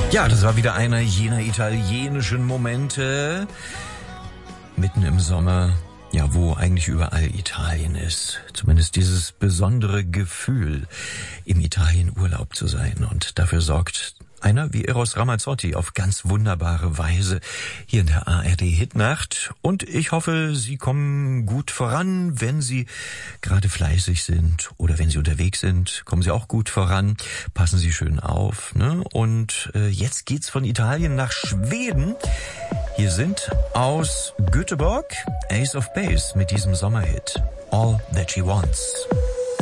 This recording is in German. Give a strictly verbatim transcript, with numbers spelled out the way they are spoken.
Ja, das war wieder einer jener italienischen Momente mitten im Sommer, ja, wo eigentlich überall Italien ist. Zumindest dieses besondere Gefühl, im Italien Urlaub zu sein. Und dafür sorgt einer wie Eros Ramazzotti auf ganz wunderbare Weise hier in der A R D Hitnacht. Und ich hoffe, Sie kommen gut voran, wenn Sie gerade fleißig sind oder wenn Sie unterwegs sind, kommen Sie auch gut voran. Passen Sie schön auf, ne? Und äh, jetzt geht's von Italien nach Schweden. Hier sind aus Göteborg Ace of Base mit diesem Sommerhit All That She Wants.